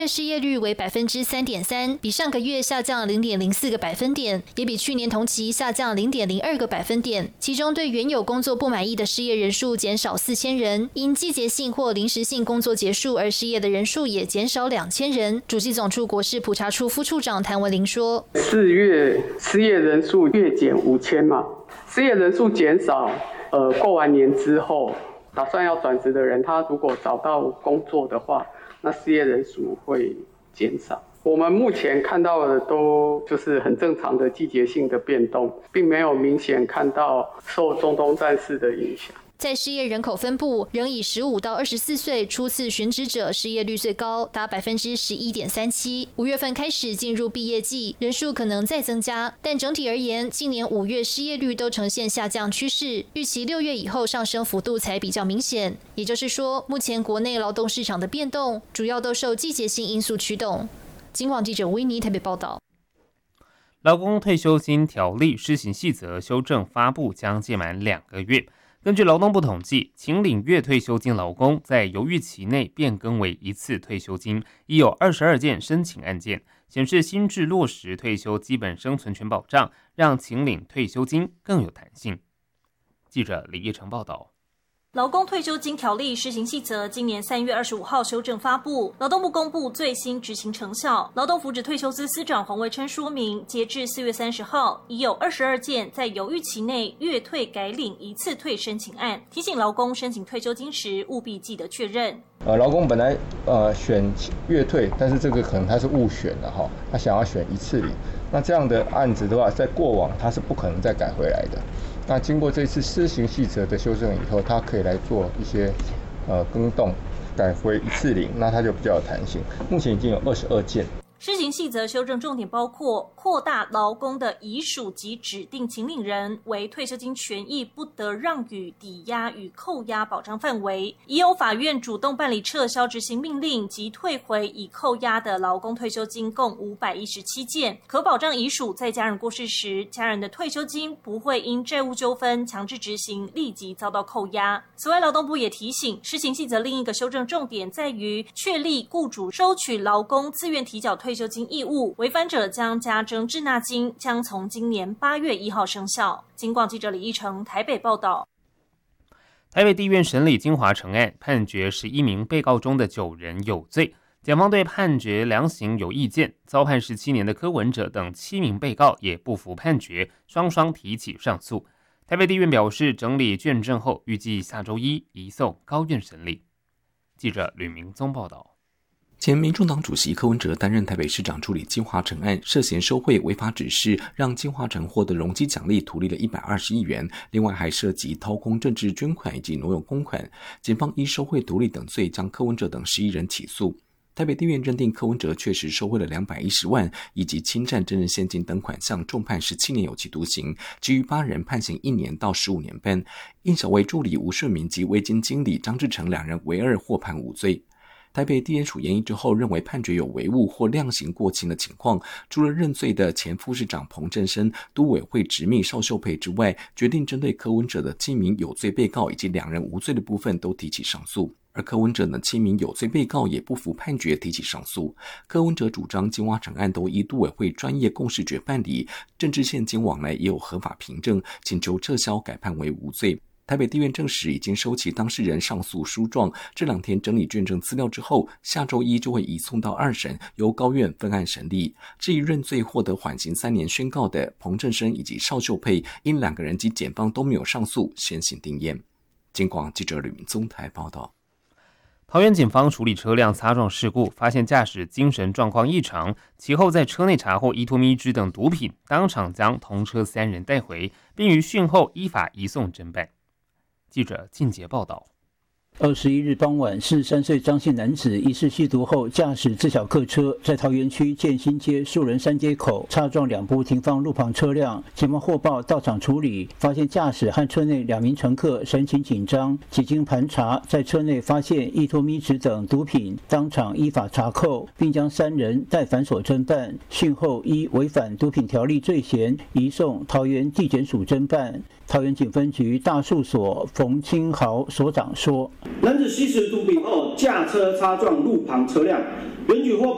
失业率为3.3%，比上个月下降0.04个百分点，也比去年同期下降0.02个百分点。其中对原有工作不满意的失业人数减少4000人，因季节性或临时性工作结束而失业的人数也减少2000人。主计总处国事普查处副处长谭文玲说：“4 月失业人数月减5000嘛，失业人数减少，过完年之后，打算要转职的人，他如果找到工作的话。”那失业人数会减少。我们目前看到的都就是很正常的季节性的变动，并没有明显看到受中东战事的影响。 在失业人口分布，仍以15到24岁初次寻职者失业率最高，达11.37%。5月份开始进入毕业季，人数可能再增加，但整体而言，今年5月失业率都呈现下降趋势，预期6月以后上升幅度才比较明显。也就是说，目前国内劳动市场的变动，主要都受季节性因素驱动。警广记者维尼台北报道。 劳工退休金条例施行细则修正发布将届满2个月。根据劳动部统计，请领月退休金劳工在犹豫期内变更为一次退休金，已有22件申请案件，显示新制落实退休基本生存权保障，让请领退休金更有弹性。记者李叶成报道。 劳工退休金条例施行细则今年3月25号修正发布，劳动部公布最新执行成效。劳动福祉退休司司长黄维琛说明，截至4月30号，已有22件在犹豫期内月退改领一次退申请案，提醒劳工申请退休金时务必记得确认。 劳工本来选月退，但是这个可能他是误选的哈，他想要选一次领，那这样的案子的话，在过往他是不可能再改回来的。那经过这次施行细则的修正以后，它可以来做一些更动，改回一次领，那它就比较有弹性。目前已经有22件。 施行细则修正重点包括扩大劳工的遗属及指定请领人为退休金权益不得让与、抵押与扣押保障范围，已有法院主动办理撤销执行命令及退回已扣押的劳工退休金共517件，可保障遗属在家人过世时，家人的退休金不会因债务纠纷强制执行立即遭到扣押。此外，劳动部也提醒，施行细则另一个修正重点在于确立雇主收取劳工自愿提缴退休金义务，违反者将加征滞纳金，将从今年8月1号生效。警广记者李义成台北报道。 台北地院审理金华城案，判决11名被告中的9人有罪。检方对判决量刑有意见，遭判17年的柯文哲等7名被告也不服判决，双双提起上诉。台北地院表示，整理卷证后，预计下周1移送高院审理。记者吕明宗报道。 前民众党主席柯文哲担任台北市长处理金华城案，涉嫌收贿违法指示，让金华城获得容积奖励图利了120亿元，另外还涉及掏空政治捐款以及挪用公款。检方依收贿图利等罪将柯文哲等11人起诉。台北地院认定柯文哲确实收贿了210万，以及侵占真人现金等款项，重判17年有期徒刑，其余8人判刑1年到15年半。应小薇助理吴顺明及微金经理张志成2人唯2获判无罪。台北地检署研议之后认为判决有违误或量刑过轻的情况，除了认罪的前副市长彭振生、都委会执秘邵秀佩之外，决定针对柯文哲的7名有罪被告以及2人无罪的部分都提起上诉。而柯文哲的7名有罪被告也不服判决，提起上诉。柯文哲主张金华城案都依都委会专业共识决办理，政治现金往来也有合法凭证，请求撤销改判为无罪。台北地院证实已经收齐当事人上诉书状，这2天整理卷证资料之后，下周1就会移送到2审，由高院分案审理。至于认罪获得缓刑3年宣告的彭振生以及邵秀佩，因2个人及检方都没有上诉，先行定谳。警广记者吕明宗台报道。 桃园警方处理车辆擦撞事故，发现驾驶精神状况异常，其后在车内查获依托咪汁等毒品，当场将同车3人带回，并于讯后依法移送侦办。记者靳杰报道。 21日傍晚，43岁张姓男子疑似吸毒后驾驶自小客车，在桃园区建新街树人三街口擦撞2部停放路旁车辆。警方获报到场处理，发现驾驶和车内2名乘客神情紧张，几经盘查，在车内发现依托咪汁等毒品，当场依法查扣，并将3人带返所侦办。讯后依违反毒品条例罪嫌，移送桃园地检署侦办。桃园警分局大树所冯清豪所长说： 男子吸食毒品后驾车擦撞路旁车辆，原举获报